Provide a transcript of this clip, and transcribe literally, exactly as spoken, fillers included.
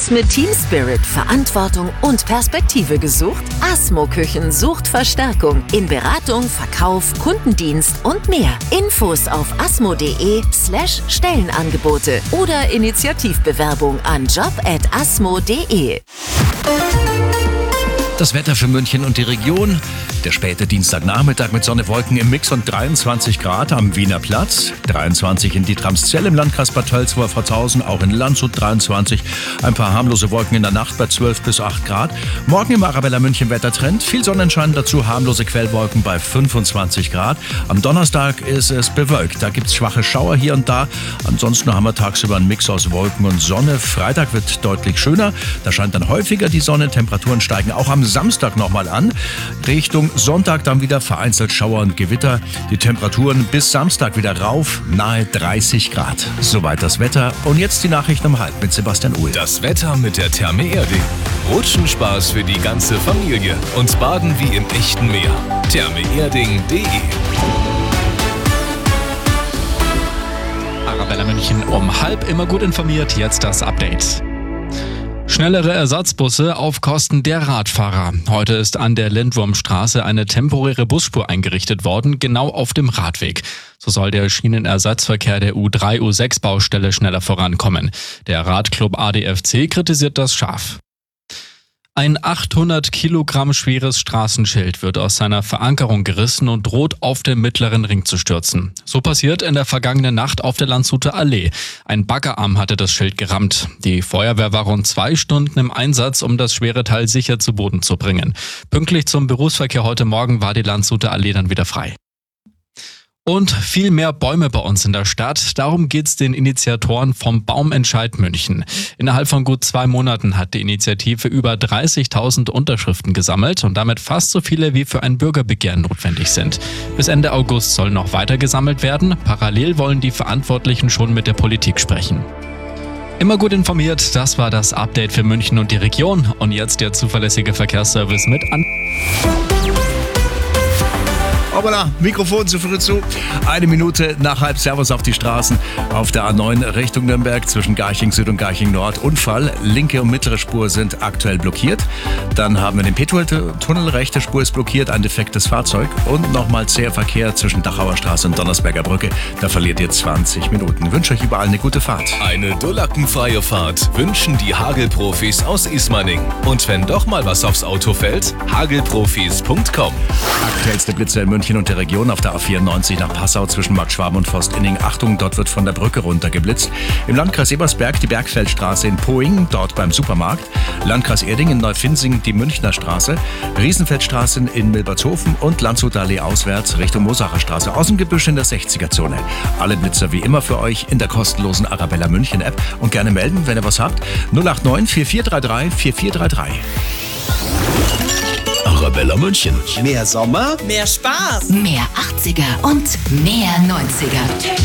Chefs mit Team Spirit, Verantwortung und Perspektive gesucht? Asmo Küchen sucht Verstärkung in Beratung, Verkauf, Kundendienst und mehr. Infos auf asmo.de slash Stellenangebote oder Initiativbewerbung an job at asmo.de. Das Wetter für München und die Region. Der späte Dienstagnachmittag mit Sonne, Wolken im Mix und dreiundzwanzig Grad am Wiener Platz. dreiundzwanzig in Dietramszell im Landkreis Bad Tölz-Wolfratshausen, auch in Landshut dreiundzwanzig. Ein paar harmlose Wolken in der Nacht bei zwölf bis acht Grad. Morgen im Arabella München Wettertrend. Viel Sonnenschein, dazu harmlose Quellwolken bei fünfundzwanzig Grad. Am Donnerstag ist es bewölkt. Da gibt es schwache Schauer hier und da. Ansonsten haben wir tagsüber einen Mix aus Wolken und Sonne. Freitag wird deutlich schöner. Da scheint dann häufiger die Sonne. Temperaturen steigen auch am Samstag nochmal an. Richtung Sonntag dann wieder vereinzelt Schauer und Gewitter. Die Temperaturen bis Samstag wieder rauf, nahe dreißig Grad. Soweit das Wetter. Und jetzt die Nachrichten um halb mit Sebastian Uhl. Das Wetter mit der Therme Erding. Rutschenspaß für die ganze Familie und Baden wie im echten Meer. therme erding punkt de Arabella München um halb, immer gut informiert. Jetzt das Update. Schnellere Ersatzbusse auf Kosten der Radfahrer. Heute ist an der Lindwurmstraße eine temporäre Busspur eingerichtet worden, genau auf dem Radweg. So soll der Schienenersatzverkehr der U drei U sechs Baustelle schneller vorankommen. Der Radclub A D F C kritisiert das scharf. Ein achthundert Kilogramm schweres Straßenschild wird aus seiner Verankerung gerissen und droht auf den mittleren Ring zu stürzen. So passiert in der vergangenen Nacht auf der Landshuter Allee. Ein Baggerarm hatte das Schild gerammt. Die Feuerwehr war rund zwei Stunden im Einsatz, um das schwere Teil sicher zu Boden zu bringen. Pünktlich zum Berufsverkehr heute Morgen war die Landshuter Allee dann wieder frei. Und viel mehr Bäume bei uns in der Stadt. Darum geht's den Initiatoren vom Baumentscheid München. Innerhalb von gut zwei Monaten hat die Initiative über dreißigtausend Unterschriften gesammelt und damit fast so viele wie für ein Bürgerbegehren notwendig sind. Bis Ende August soll noch weiter gesammelt werden. Parallel wollen die Verantwortlichen schon mit der Politik sprechen. Immer gut informiert, das war das Update für München und die Region. Und jetzt der zuverlässige Verkehrsservice mit an... Hoppala, Mikrofon zu früh zu. Eine Minute nach halb. Servus auf die Straßen. Auf der A neun Richtung Nürnberg zwischen Garching Süd und Garching Nord. Unfall. Linke und mittlere Spur sind aktuell blockiert. Dann haben wir den Petuel-Tunnel. Rechte Spur ist blockiert. Ein defektes Fahrzeug. Und nochmal zäher Verkehr zwischen Dachauer Straße und Donnersberger Brücke. Da verliert ihr zwanzig Minuten. Ich wünsche euch überall eine gute Fahrt. Eine dullackenfreie Fahrt wünschen die Hagelprofis aus Ismaning. Und wenn doch mal was aufs Auto fällt, hagelprofis punkt com. Aktuellste Blitzer in München und der Region auf der A vierundneunzig nach Passau zwischen Marktschwaben und Forstinning. Achtung, dort wird von der Brücke runter geblitzt. Im Landkreis Ebersberg die Bergfeldstraße in Poing, dort beim Supermarkt. Landkreis Erding in Neufinzing die Münchner Straße. Riesenfeldstraße in Milbertshofen und Landshuter Allee auswärts Richtung Mosacher Straße. Aus dem Gebüsch in der sechziger-Zone. Alle Blitzer wie immer für euch in der kostenlosen Arabella München App. Und gerne melden, wenn ihr was habt. null acht neun vier vier drei drei vier vier drei drei. Arabella München. Mehr Sommer, mehr Spaß, Mehr achtziger und mehr neunziger.